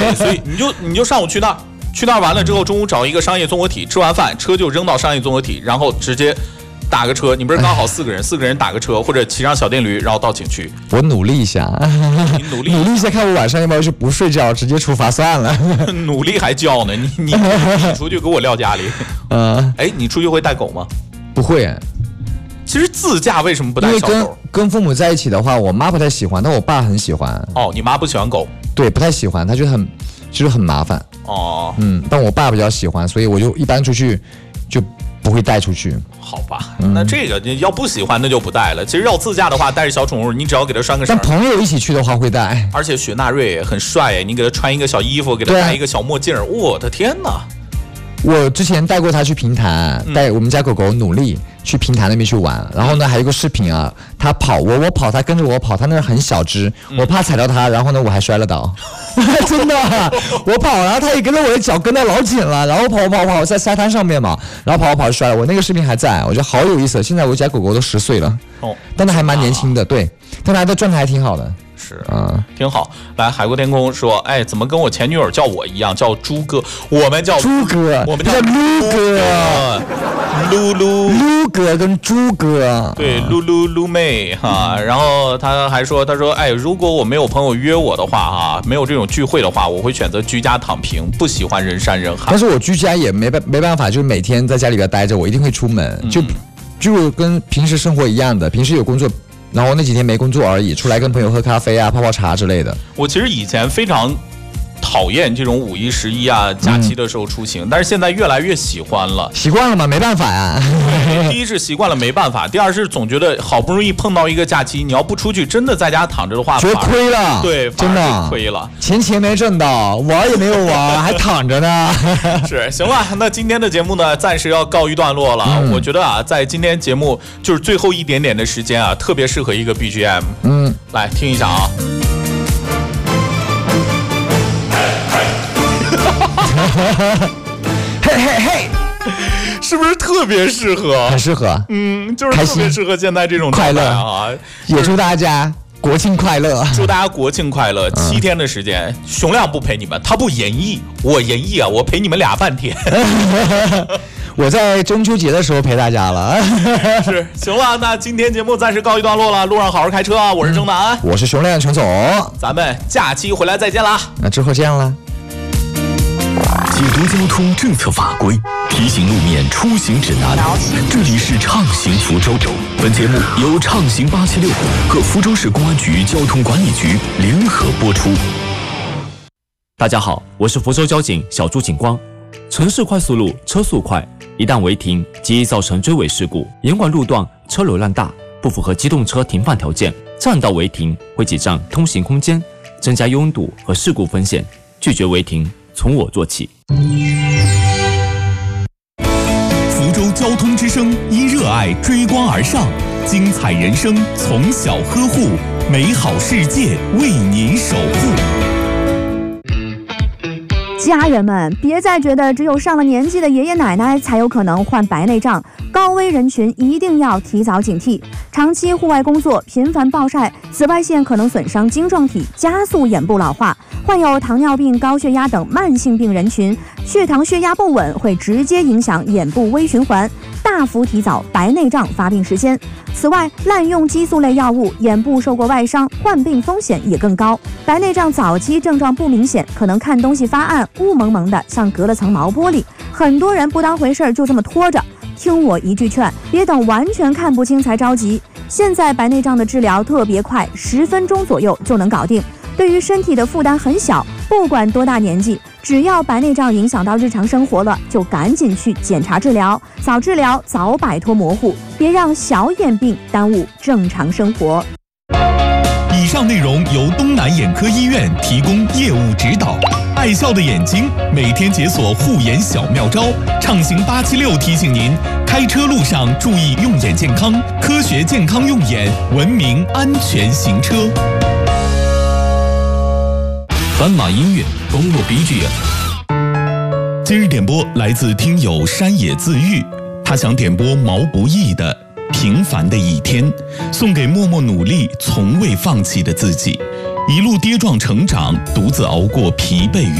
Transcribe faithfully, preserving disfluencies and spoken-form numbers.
对，所以你就你就上午去那儿，去那儿完了之后，中午找一个商业综合体，吃完饭车就扔到商业综合体，然后直接打个车。你不是刚好四个人，四个人打个车，或者骑上小电驴，然后到景区。 我努力一下， 你努力努力一下，看我晚上要不要去不睡觉，直接出发算了。 努力还叫呢，你你你出去给我撂家里。 嗯， 哎，你出去会带狗吗？ 不会。 其实自驾为什么不带小狗？ 因为跟跟父母在一起的话，我妈不太喜欢，但我爸很喜欢。 哦，你妈不喜欢狗？ 对，不太喜欢，她觉得很就是很麻烦。 哦， 嗯，但我爸比较喜欢，所以我就一般出去就不会带出去。 好吧，嗯、那这个要不喜欢那就不带了。其实要自驾的话，带着小宠物，你只要给它拴个绳。 但朋友一起去的话会带。 而且雪纳瑞很帅，你给他穿一个小衣服，给他戴一个小墨镜，我的天哪！ 我之前带过他去平潭，带我们家狗狗努力去平潭那边去玩。然后呢，还有一个视频啊，他跑我我跑，他跟着我跑，他那儿很小只，我怕踩到他，然后呢我还摔了倒，真的，我跑，然后他也跟着我的脚跟得老紧了，然后跑跑跑在沙滩上面嘛，然后跑跑跑就摔了。我那个视频还在，我觉得好有意思。现在我家狗狗都十岁了，哦，但它还蛮年轻的，对，但它的状态还挺好的。 是啊，挺好。来，海阔天空说，哎，怎么跟我前女友叫我一样，叫猪哥？我们叫猪哥， 我们叫撸哥， 撸撸撸哥跟猪哥， 对，撸撸撸妹哈。然后他还说，他说，哎，如果我没有朋友约我的话哈，没有这种聚会的话，我会选择居家躺平，不喜欢人山人海。 但是我居家也没办没办法，就是每天在家里边待着，我一定会出门，嗯、就就跟平时生活一样的，平时有工作。然后那几天没工作而已，出来跟朋友喝咖啡啊、泡泡茶之类的。 我其实以前非常讨厌这种五一、十一啊假期的时候出行，嗯、但是现在越来越喜欢了。 习惯了嘛，没办法呀。 第一是习惯了没办法，第二是总觉得好不容易碰到一个假期，你要不出去，真的在家躺着的话， 觉得亏了。 对， 真的亏了， 钱钱没挣到，玩也没有玩，还躺着呢。 是，行了，那今天的节目呢，暂时要告一段落了。嗯、我觉得啊，在今天节目就是最后一点点的时间啊，特别适合一个 B G M。嗯，来听一下啊。 嘿嘿嘿， 是不是特别适合？ 很适合， 嗯，就是特别适合现在这种快乐啊！ 也祝大家国庆快乐， 祝大家国庆快乐！七天的时间，熊亮不陪你们，他不演绎，我演绎啊，我陪你们俩半天。 我在中秋节的时候陪大家了。 是，行了，那今天节目暂时告一段落了，路上好好开车啊！我是郑南， 我是熊亮陈总， 咱们假期回来再见啦！ 那之后见了。 解读交通政策法规，提醒路面出行指南。这里是畅行福州，本节目由畅行八七六和福州市公安局交通管理局联合播出。 大家好，我是福州交警小朱警官。城市快速路车速快，一旦违停，极易造成追尾事故。严管路段车流量大，不符合机动车停放条件，占道违停会挤占通行空间，增加拥堵和事故风险。拒绝违停，从我做起。 福州交通之声因热爱追光而上，精彩人生从小呵护，美好世界为您守护。 家人们，别再觉得只有上了年纪的爷爷奶奶才有可能患白内障，高危人群一定要提早警惕。长期户外工作，频繁暴晒，紫外线可能损伤晶状体，加速眼部老化。患有糖尿病、高血压等慢性病人群，血糖、血压不稳会直接影响眼部微循环，大幅提早白内障发病时间。此外，滥用激素类药物，眼部受过外伤，患病风险也更高。白内障早期症状不明显，可能看东西发暗，雾蒙蒙的，像隔了层毛玻璃。很多人不当回事儿，就这么拖着。听我一句劝，别等完全看不清才着急。现在白内障的治疗特别快，十分钟左右就能搞定。对于身体的负担很小，不管多大年纪，只要白内障影响到日常生活了，就赶紧去检查治疗，早治疗早摆脱模糊，别让小眼病耽误正常生活。 以上内容由东南眼科医院提供业务指导。爱笑的眼睛，每天解锁护眼小妙招。畅行八七六提醒您，开车路上注意用眼健康，科学健康用眼，文明安全行车。斑马音乐，公路 B G M。今日点播来自听友山野自愈，他想点播毛不易的《平凡的一天》，送给默默努力、从未放弃的自己。一路跌撞成长，独自熬过疲惫与